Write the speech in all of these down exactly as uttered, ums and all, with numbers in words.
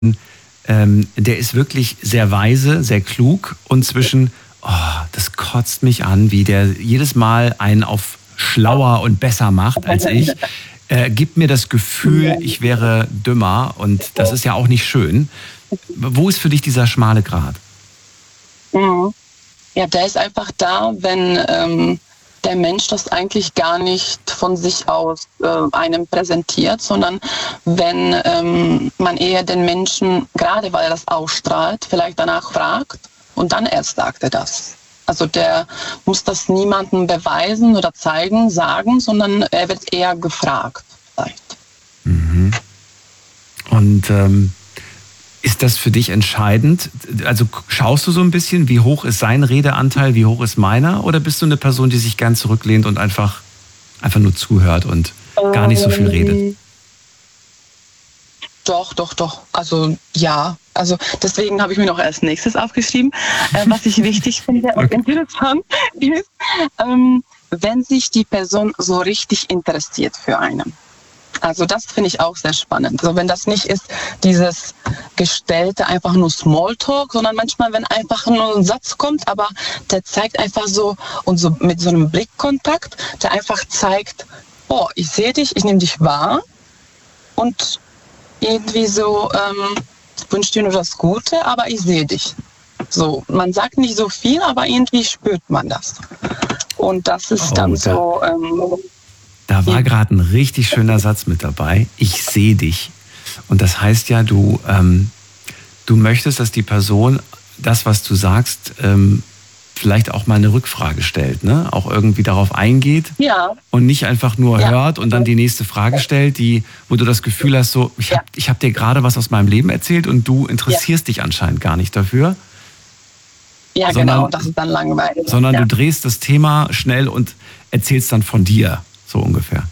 ähm, der ist wirklich sehr weise, sehr klug und zwischen, oh, das kotzt mich an, wie der jedes Mal einen auf schlauer und besser macht als ich, äh, gibt mir das Gefühl, ich wäre dümmer und das ist ja auch nicht schön. Wo ist für dich dieser schmale Grat? Mhm. Ja, der ist einfach da, wenn ähm, der Mensch das eigentlich gar nicht von sich aus äh, einem präsentiert, sondern wenn ähm, man eher den Menschen, gerade weil er das ausstrahlt, vielleicht danach fragt und dann erst sagt er das. Also der muss das niemandem beweisen oder zeigen, sagen, sondern er wird eher gefragt vielleicht. Mhm. Und ähm, ist das für dich entscheidend? Also schaust du so ein bisschen, wie hoch ist sein Redeanteil, wie hoch ist meiner? Oder bist du eine Person, die sich gern zurücklehnt und einfach, einfach nur zuhört und gar nicht so viel redet? Doch, doch, doch. Also ja. Also deswegen habe ich mir noch als nächstes aufgeschrieben, äh, was ich wichtig finde und Okay. interessant ist, ähm, wenn sich die Person so richtig interessiert für einen. Also das finde ich auch sehr spannend. Also wenn das nicht ist, dieses gestellte einfach nur Smalltalk, sondern manchmal, wenn einfach nur ein Satz kommt, aber der zeigt einfach so und so mit so einem Blickkontakt, der einfach zeigt, oh, ich sehe dich, ich nehme dich wahr und irgendwie so ähm, wünsche dir nur das Gute, aber ich sehe dich. So, man sagt nicht so viel, aber irgendwie spürt man das. Und das ist Oh, dann da, so. Ähm, da war gerade ein richtig schöner Satz mit dabei. Ich sehe dich. Und das heißt ja, du, ähm, du möchtest, dass die Person das, was du sagst, ähm, vielleicht auch mal eine Rückfrage stellt, ne? Auch irgendwie darauf eingeht ja, und nicht einfach nur ja, hört und dann die nächste Frage stellt, die, wo du das Gefühl hast, so, ich ja, habe ich hab dir gerade was aus meinem Leben erzählt und du ja, interessierst dich anscheinend gar nicht dafür, ja, genau, sondern, das ist dann langweilig. sondern Ja. du drehst das Thema schnell und erzählst dann von dir, so ungefähr.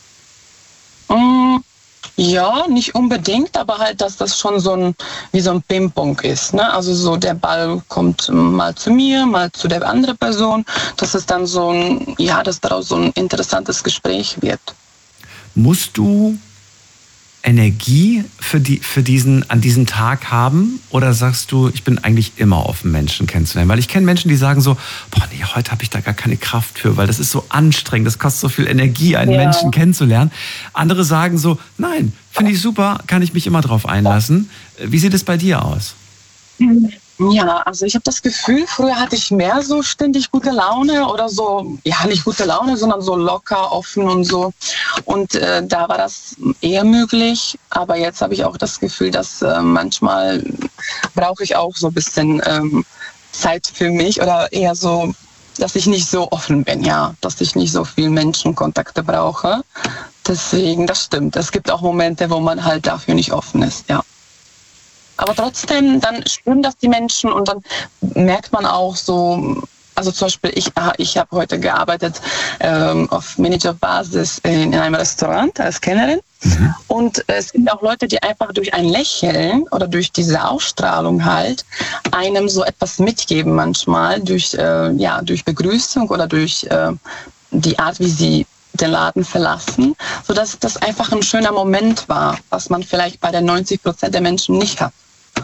Mm, ja, nicht unbedingt, aber halt, dass das schon so ein, wie so ein Ping-Pong ist. Ne? Also so der Ball kommt mal zu mir, mal zu der anderen Person, dass es dann so ein, ja, dass daraus so ein interessantes Gespräch wird. Musst du Energie für, die, für diesen, an diesem Tag haben? Oder sagst du, ich bin eigentlich immer offen, Menschen kennenzulernen? Weil ich kenne Menschen, die sagen so, boah, nee, heute habe ich da gar keine Kraft für, weil das ist so anstrengend, das kostet so viel Energie, einen Ja. Menschen kennenzulernen. Andere sagen so, nein, finde ich super, kann ich mich immer drauf einlassen. Wie sieht es bei dir aus? Ja, also ich habe das Gefühl, früher hatte ich mehr so ständig gute Laune oder so, ja, nicht gute Laune, sondern so locker, offen und so. Und äh, da war das eher möglich. Aber jetzt habe ich auch das Gefühl, dass äh, manchmal brauche ich auch so ein bisschen ähm, Zeit für mich oder eher so, dass ich nicht so offen bin, ja, dass ich nicht so viel Menschenkontakte brauche. Deswegen, das stimmt. Es gibt auch Momente, wo man halt dafür nicht offen ist, ja. Aber trotzdem, dann spüren das die Menschen und dann merkt man auch so, also zum Beispiel, ich, ich habe heute gearbeitet ähm, auf Managerbasis in, in einem Restaurant als Kellnerin. Mhm. Und es gibt auch Leute, die einfach durch ein Lächeln oder durch diese Ausstrahlung halt einem so etwas mitgeben manchmal, durch, äh, ja, durch Begrüßung oder durch äh, die Art, wie sie den Laden verlassen, sodass das einfach ein schöner Moment war, was man vielleicht bei den neunzig Prozent der Menschen nicht hat.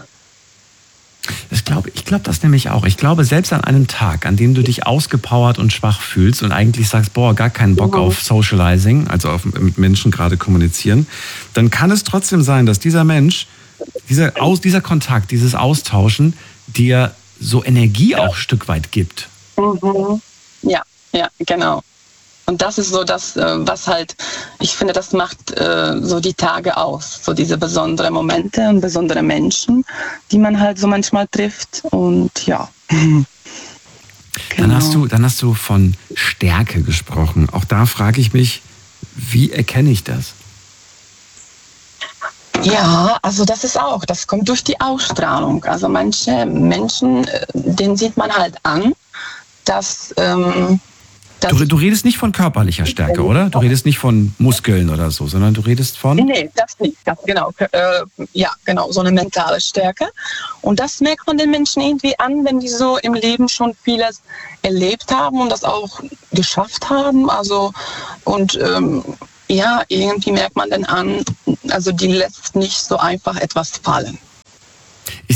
Das glaube, ich glaube das nämlich auch. Ich glaube, selbst an einem Tag, an dem du dich ausgepowert und schwach fühlst und eigentlich sagst, boah, gar keinen Bock Mhm. auf Socializing, also auf, mit Menschen gerade kommunizieren, dann kann es trotzdem sein, dass dieser Mensch, dieser, aus, dieser Kontakt, dieses Austauschen dir so Energie auch ein Stück weit gibt. Mhm. Ja, ja, genau. Und das ist so das, äh, was halt, ich finde, das macht äh, so die Tage aus. So diese besonderen Momente und besondere Menschen, die man halt so manchmal trifft. Und ja. Dann Genau. hast du, dann hast du von Stärke gesprochen. Auch da frage ich mich, wie erkenne ich das? Ja, also das ist auch, das kommt durch die Ausstrahlung. Also manche Menschen, äh, denen sieht man halt an, dass, ähm, dass Du, du redest nicht von körperlicher Stärke, oder? Du redest nicht von Muskeln oder so, sondern du redest von... Nee, das nicht. Das, genau. Äh, ja, genau, so eine mentale Stärke. Und das merkt man den Menschen irgendwie an, wenn die so im Leben schon vieles erlebt haben und das auch geschafft haben. Also, und ähm, ja, irgendwie merkt man dann an, also die lässt nicht so einfach etwas fallen.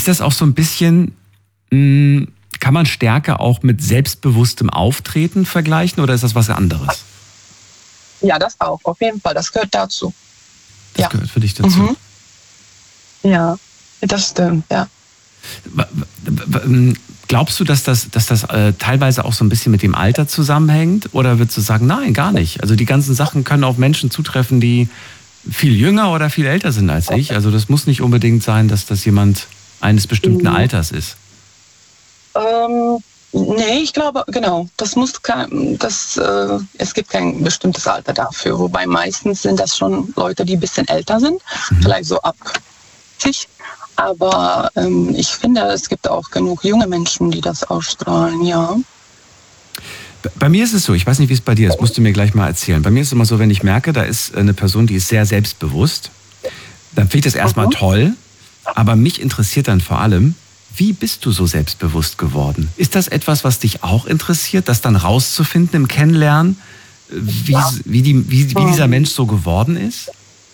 Ist das auch so ein bisschen, mh, kann man Stärke auch mit selbstbewusstem Auftreten vergleichen oder ist das was anderes? Ja, das auch, auf jeden Fall. Das gehört dazu. Das ja. gehört für dich dazu. Mhm. Ja, das stimmt, ja. Glaubst du, dass das, dass das äh, teilweise auch so ein bisschen mit dem Alter zusammenhängt? Oder würdest du sagen, nein, gar nicht? Also die ganzen Sachen können auf Menschen zutreffen, die viel jünger oder viel älter sind als ich. Also das muss nicht unbedingt sein, dass das jemand eines bestimmten Alters ist. Ähm, nee, ich glaube, genau, das muss kein, das, äh, es gibt kein bestimmtes Alter dafür. Wobei meistens sind das schon Leute, die ein bisschen älter sind, mhm. vielleicht so ab zig. Aber ähm, ich finde, es gibt auch genug junge Menschen, die das ausstrahlen, ja. Bei mir ist es so, ich weiß nicht, wie es bei dir ist, das musst du mir gleich mal erzählen. Bei mir ist es immer so, wenn ich merke, da ist eine Person, die ist sehr selbstbewusst, dann finde ich das erstmal mhm. toll, aber mich interessiert dann vor allem, wie bist du so selbstbewusst geworden? Ist das etwas, was dich auch interessiert, das dann rauszufinden im Kennenlernen, wie, ja. wie, die, wie, wie dieser Mensch so geworden ist?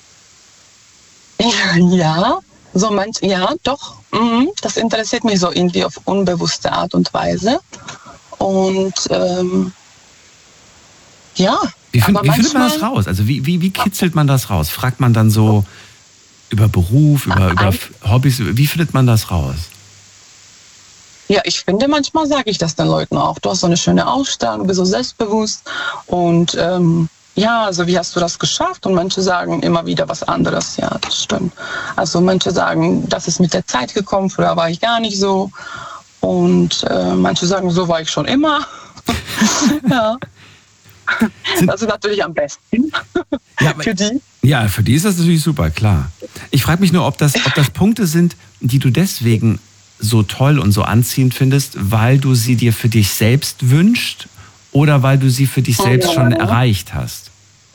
Ja, so manch, ja, doch. Mhm. Das interessiert mich so irgendwie auf unbewusste Art und Weise. Und ähm, ja. Wie, find, wie findet man das raus? Also wie, wie, wie kitzelt man das raus? Fragt man dann so über Beruf, über, über Hobbys? Wie findet man das raus? Ja, ich finde, manchmal sage ich das den Leuten auch. Du hast so eine schöne Ausstrahlung, du bist so selbstbewusst. Und ähm, ja, also wie hast du das geschafft? Und manche sagen immer wieder was anderes. Ja, das stimmt. Also manche sagen, das ist mit der Zeit gekommen, früher war ich gar nicht so. Und äh, manche sagen, so war ich schon immer. Ja. Das ist natürlich am besten ja, für die. Ja, für die ist das natürlich super, klar. Ich frage mich nur, ob das, ob das Punkte sind, die du deswegen so toll und so anziehend findest, weil du sie dir für dich selbst wünschst oder weil du sie für dich selbst schon erreicht hast?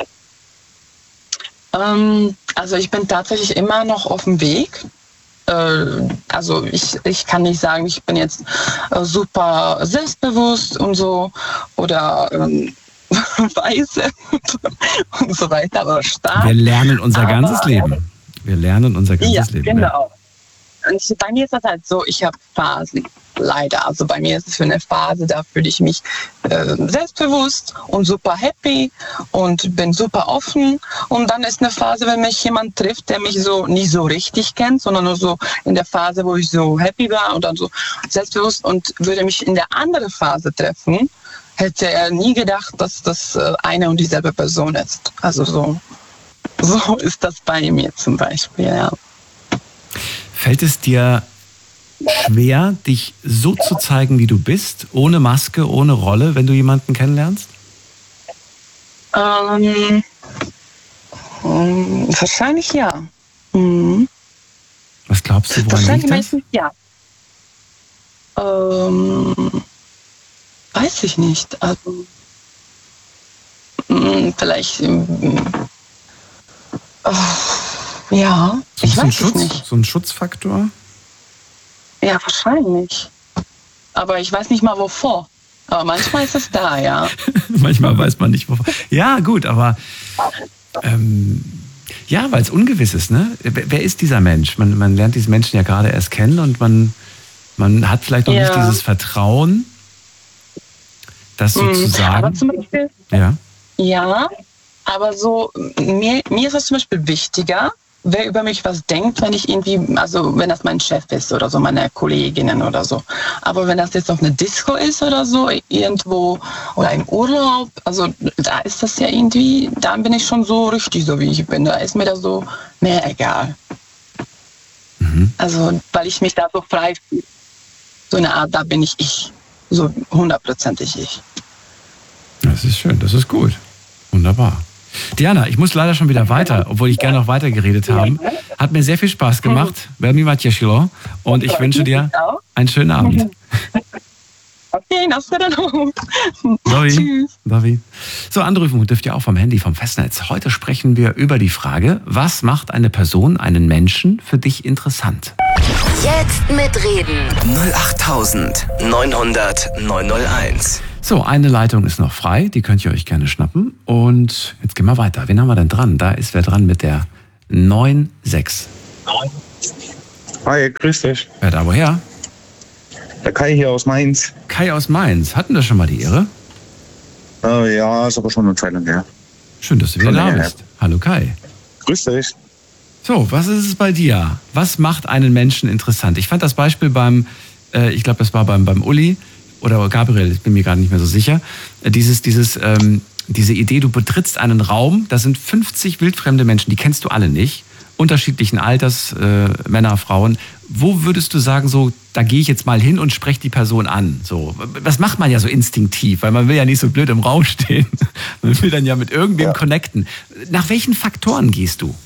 Ähm, also ich bin tatsächlich immer noch auf dem Weg. Also ich, ich kann nicht sagen, ich bin jetzt super selbstbewusst und so oder ähm, weise und so weiter, aber stark. Wir lernen unser aber, ganzes Leben. Wir lernen unser ganzes ja, Leben. Genau. Ja. Und bei mir ist das halt so, ich habe Phasen, leider. Also bei mir ist es für eine Phase, da fühle ich mich äh, selbstbewusst und super happy und bin super offen. Und dann ist eine Phase, wenn mich jemand trifft, der mich so nicht so richtig kennt, sondern nur so in der Phase, wo ich so happy war und dann so selbstbewusst und würde mich in der anderen Phase treffen, hätte er nie gedacht, dass das äh, eine und dieselbe Person ist. Also so, so ist das bei mir zum Beispiel, ja. Fällt es dir schwer, dich so zu zeigen, wie du bist, ohne Maske, ohne Rolle, wenn du jemanden kennenlernst? Ähm, ähm, wahrscheinlich ja. Mhm. Was glaubst du, woran liegt das? Meistens ja. Ähm, weiß ich nicht. Also mh, vielleicht mh, oh, ja, so ich weiß Schutz, es nicht. So ein Schutzfaktor? Ja, wahrscheinlich. Aber ich weiß nicht mal wovor. Aber manchmal ist es da, ja. Manchmal weiß man nicht wovor. Ja, gut, aber ähm, ja, weil es ungewiss ist, ne? Wer ist dieser Mensch? Man, man lernt diesen Menschen ja gerade erst kennen und man, man hat vielleicht noch ja. nicht dieses Vertrauen, das so mhm. zu sagen. Aber zum Beispiel, ja. ja, aber so, mir, mir ist es zum Beispiel wichtiger, wer über mich was denkt, wenn ich irgendwie, also wenn das mein Chef ist oder so, meine Kolleginnen oder so. Aber wenn das jetzt auf eine Disco ist oder so, irgendwo oder im Urlaub, also da ist das ja irgendwie, da bin ich schon so richtig so, wie ich bin. Da ist mir das so mehr egal. Mhm. Also, weil ich mich da so frei fühle. So eine Art, da bin ich ich. So hundertprozentig ich. Das ist schön, das ist gut. Wunderbar. Diana, ich muss leider schon wieder weiter, obwohl ich gerne noch weiter geredet habe. Hat mir sehr viel Spaß gemacht. Velmi ma těšilo. Und ich wünsche dir einen schönen Abend. Okay, nasvidanou. Tschüss. Davi. So, anrufen dürft ihr auch vom Handy, vom Festnetz. Heute sprechen wir über die Frage, was macht eine Person, einen Menschen für dich interessant? Jetzt mitreden. null acht neun null null neun null eins. So, eine Leitung ist noch frei, die könnt ihr euch gerne schnappen. Und jetzt gehen wir weiter. Wen haben wir denn dran? Da ist wer dran mit der neun sechs. Hi, grüß dich. Wer da woher? Der Kai hier aus Mainz. Kai aus Mainz. Hatten wir schon mal die Ehre? Äh, ja, ist aber schon eine Zeit lang her. Schön, dass du wieder Schon da länger bist. Hallo Kai. Grüß dich. So, was ist es bei dir? Was macht einen Menschen interessant? Ich fand das Beispiel beim, äh, ich glaube, das war beim, beim Uli oder Gabriel, ich bin mir gerade nicht mehr so sicher, äh, dieses, dieses, ähm, diese Idee, du betrittst einen Raum, da sind fünfzig wildfremde Menschen, die kennst du alle nicht, unterschiedlichen Alters, äh, Männer, Frauen. Wo würdest du sagen, so, da gehe ich jetzt mal hin und spreche die Person an? So, das macht man ja so instinktiv, weil man will ja nicht so blöd im Raum stehen. Man will dann ja mit irgendwem Ja. connecten. Nach welchen Faktoren gehst du?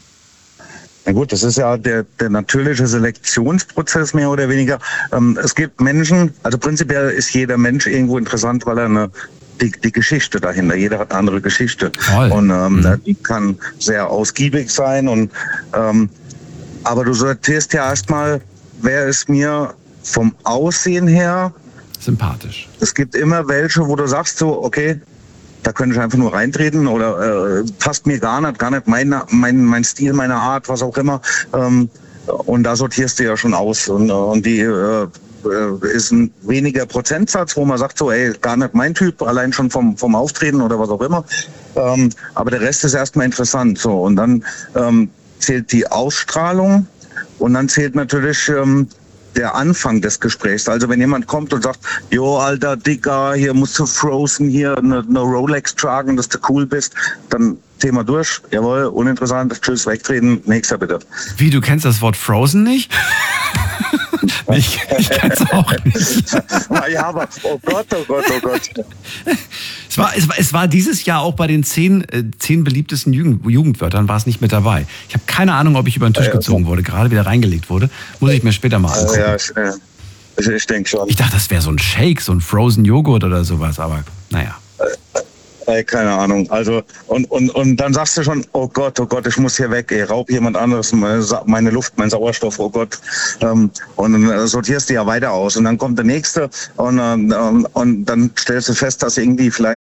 Na gut, das ist ja der, der natürliche Selektionsprozess mehr oder weniger. Ähm, es gibt Menschen, also prinzipiell ist jeder Mensch irgendwo interessant, weil er eine die, die Geschichte dahinter, jeder hat eine andere Geschichte. Toll. Und ähm, Mhm. die kann sehr ausgiebig sein. Und ähm, aber du sortierst ja erstmal, wer ist mir vom Aussehen her. Sympathisch. Es gibt immer welche, wo du sagst so, okay, da könnte ich einfach nur reintreten oder äh, passt mir gar nicht, gar nicht mein, mein, mein Stil, meine Art, was auch immer. Ähm, und da sortierst du ja schon aus. Und, und die äh, ist ein weniger Prozentsatz, wo man sagt so, ey, gar nicht mein Typ, allein schon vom, vom Auftreten oder was auch immer. Ähm, aber der Rest ist erstmal interessant. So. Und dann ähm, zählt die Ausstrahlung und dann zählt natürlich ähm, der Anfang des Gesprächs. Also wenn jemand kommt und sagt, jo, alter Dicker, hier musst du Frozen hier eine, eine Rolex tragen, dass du cool bist, dann Thema durch. Jawohl, uninteressant, tschüss, wegtreten, nächster bitte. Wie, du kennst das Wort Frozen nicht? ich ich kenn's auch nicht. Ja, aber, oh Gott, oh Gott, oh Gott. Es war, es, war, es war dieses Jahr auch bei den zehn, äh, zehn beliebtesten Jugend, Jugendwörtern war es nicht mit dabei. Ich habe keine Ahnung, ob ich über den Tisch Ja, ja. gezogen wurde, gerade wieder reingelegt wurde. Muss ich mir später mal angucken. Ja, ich, äh, ich, ich denke schon. Ich dachte, das wäre so ein Shake, so ein Frozen Joghurt oder sowas, aber naja. Ey, keine Ahnung. Also und, und, und dann sagst du schon, oh Gott, oh Gott, ich muss hier weg, ey, raub jemand anderes meine, Sa- meine Luft, mein Sauerstoff, oh Gott. Ähm, und dann äh, sortierst du ja weiter aus. Und dann kommt der nächste und, ähm, und dann stellst du fest, dass irgendwie vielleicht